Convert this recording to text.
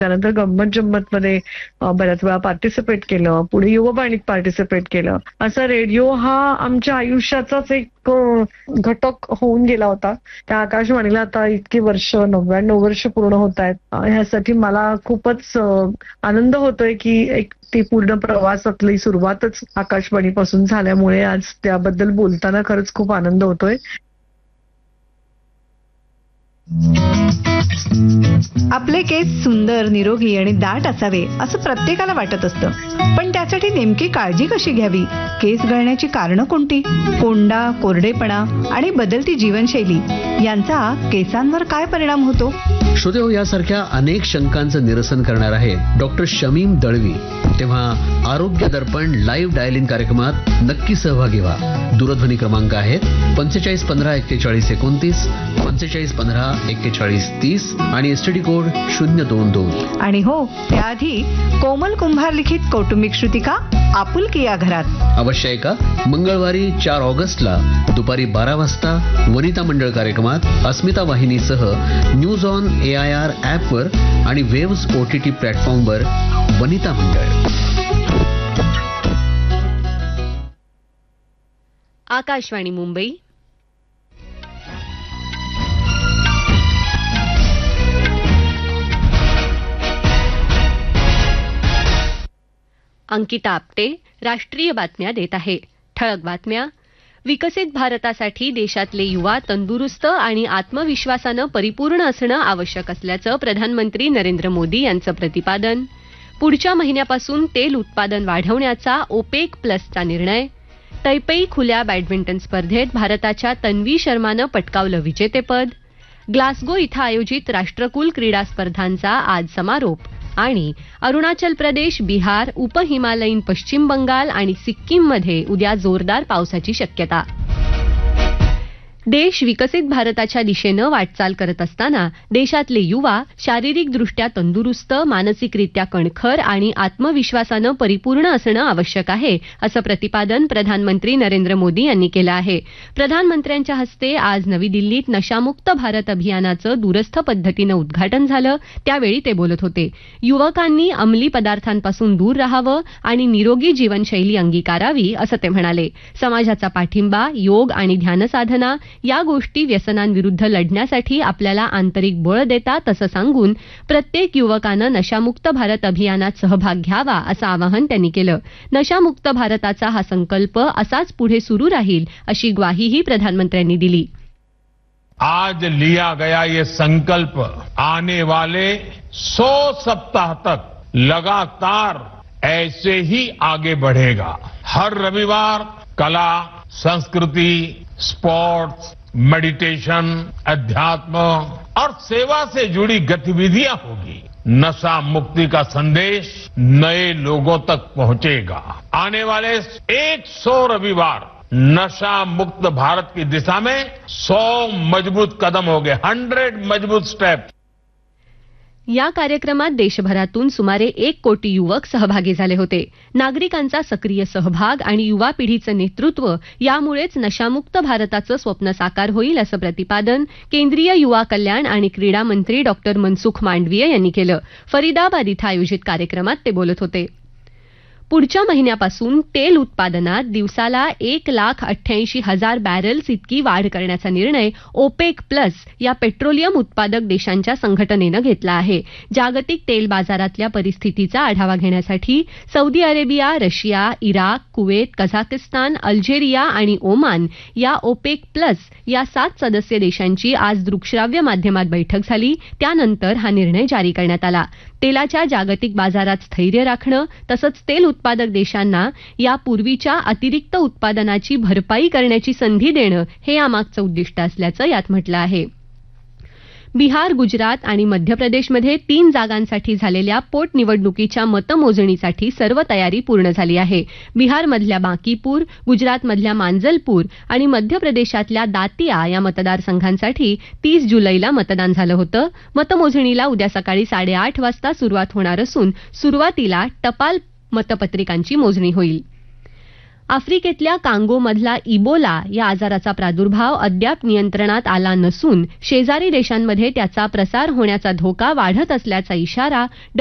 त्यानंतर गंमत जम्मत मध्ये बऱ्याच वेळा पार्टिसिपेट केलं, पुढे युववाणीत पार्टिसिपेट केलं. असा रेडिओ हा आमच्या आयुष्याचाच एक घटक होऊन गेला होता. त्या आकाशवाणीला आता इतकी वर्ष, 99 वर्ष पूर्ण होत आहेत. ह्यासाठी मला खूपच आनंद होतोय की एक ती पूर्ण प्रवासातली सुरुवातच आकाशवाणीपासून झाल्यामुळे आज त्याबद्दल बोलताना खरंच खूप आनंद होतोय. आपले केस सुंदर, निरोगी आणि दाट असावे असं प्रत्येकाला वाटत असतं. पण त्यासाठी नेमकी काळजी कशी घ्यावी? केस गळण्याची कारणं कोणती? कोंडा, कोरडेपणा आणि बदलती जीवनशैली यांचा केसांवर काय परिणाम होतो? श्रोतेहो, यासारख्या अनेक शंकांचं निरसन करणार आहे डॉक्टर शमीम दळवी. तेव्हा आरोग्य दर्पण लाईव्ह डायल इन कार्यक्रमात नक्की सहभागी व्हा. दूरध्वनी क्रमांक आहेत 45 15 41 29, 45 15 41 30 आणि एसटीडी कोड 022. आणि हो, त्याआधी कोमल कुंभार लिखित कौटुंबिक श्रुतिका आपुलकी या घरात अवश्य ऐका. मंगळवारी 4 ऑगस्टला दुपारी 12 वाजता वनिता मंडळ कार्यक्रमात अस्मिता वाहिनीसह न्यूज ऑन AIR ॲपवर आणि वेव्स OTT प्लॅटफॉर्मवर वनिता मंडळ. आकाशवाणी मुंबई. अंकिता आपटे राष्ट्रीय बातम्या देत आहे. ठळक बातम्या. विकसित भारतासाठी देशातले युवा तंदुरुस्त आणि आत्मविश्वासानं परिपूर्ण असणं आवश्यक असल्याचं प्रधानमंत्री नरेंद्र मोदी यांचं प्रतिपादन. पुढच्या महिन्यापासून तेल उत्पादन वाढवण्याचा OPEC प्लसचा निर्णय. तैपेई खुल्या बॅडमिंटन स्पर्धेत भारताच्या तन्वी शर्मानं पटकावलं विजेतेपद. ग्लासगो इथं आयोजित राष्ट्रकुल क्रीडा स्पर्धांचा आज समारोप. आणि अरुणाचल प्रदेश, बिहार, उपहिमालयीन पश्चिम बंगाल आणि सिक्कीममध्ये उद्या जोरदार पावसाची शक्यता. देश विकसित भारताच्या दिशेनं वाटचाल करत असताना देशातले युवा शारीरिकदृष्ट्या तंदुरुस्त, मानसिकरित्या कणखर आणि आत्मविश्वासानं परिपूर्ण असणं आवश्यक आहे, असं प्रतिपादन प्रधानमंत्री नरेंद्र मोदी यांनी केलं आहे. प्रधानमंत्र्यांच्या हस्ते आज नवी दिल्लीत नशामुक्त भारत अभियानाचं दूरस्थ पद्धतीनं उद्घाटन झालं. त्यावेळी ते बोलत होते. युवकांनी अंमली पदार्थांपासून दूर राहावं आणि निरोगी जीवनशैली अंगीकारावी, असं ते म्हणाले. समाजाचा पाठिंबा, योग आणि ध्यानसाधना या गोष्टी व्यसनांविरुद्ध लढण्यासाठी आपल्याला आंतरिक बळ देतात, असं सांगून प्रत्येक युवकानं नशामुक्त भारत अभियानात सहभाग घ्यावा, असं आवाहन त्यांनी केलं. नशामुक्त भारताचा हा संकल्प असाच पुढे सुरू राहील, अशी ग्वाहीही प्रधानमंत्र्यांनी दिली. आज लिया गया ये संकल्प आने वाले 100 सप्ताह तक लगातार ऐसे ही आगे बढ़ेगा. हर रविवार कला, संस्कृति, स्पोर्ट्स, मेडिटेशन, अध्यात्म और सेवा से जुड़ी गतिविधियां होगी. नशा मुक्ति का संदेश नए लोगों तक पहुंचेगा. आने वाले 100 रविवार नशा मुक्त भारत की दिशा में 100 मजबूत कदम होंगे. 100 मजबूत स्टेप. या कार्यक्रमात देशभरातून सुमारे 1 कोटी युवक सहभागी झाले होते. नागरिकांचा सक्रिय सहभाग आणि युवा पिढीचं नेतृत्व यामुळेच नशामुक्त भारताचं स्वप्न साकार होईल, असं प्रतिपादन केंद्रीय युवा कल्याण आणि क्रीडा मंत्री डॉक्टर मनसुख मांडवीय यांनी केलं. फरीदाबाद इथं आयोजित कार्यक्रमात ते बोलत होते. पुढच्या महिन्यापासून तेल उत्पादनात दिवसाला 1,88,000 बॅरल्स इतकी वाढ करण्याचा निर्णय OPEC प्लस या पेट्रोलियम उत्पादक देशांच्या संघटनेनं घेतला आहे. जागतिक तेल बाजारातल्या परिस्थितीचा आढावा घेण्यासाठी Saudi Arabia, Russia, Iraq, Kuwait, Kazakhstan, Algeria आणि ओमान या OPEC प्लस या 7 सदस्य देशांची आज दृकश्राव्य माध्यमात बैठक झाली. त्यानंतर हा निर्णय जारी करण्यात आला. तेलाच्या जागतिक बाजारात स्थैर्य राखणं तसंच तेल उत्पादक देशांना यापूर्वीच्या अतिरिक्त उत्पादनाची भरपाई करण्याची संधी देणं हे यामागचं उद्दिष्ट असल्याचं यात म्हटलं आहे. बिहार, गुजरात आणि मध्य प्रदेशमध्ये 3 जागांसाठी झालेल्या पोटनिवडणुकीच्या मतमोजणीसाठी सर्व तयारी पूर्ण झाली आहे. बिहारमधल्या बांकीपूर, गुजरातमधल्या मांजलपूर आणि मध्य प्रदेशातल्या दातिया या मतदारसंघांसाठी 30 जुलैला मतदान झालं होतं. मतमोजणीला उद्या सकाळी 8:30 वाजता सुरुवात होणार असून सुरुवातीला टपाल मतपत्रिकांची मोजणी होईल. आफ्रिकेतल्या कांगोमधला इबोला या आजाराचा प्रादुर्भाव अद्याप नियंत्रणात आला नसून शेजारी देशांमध्ये त्याचा प्रसार होण्याचा धोका वाढत असल्याचा इशारा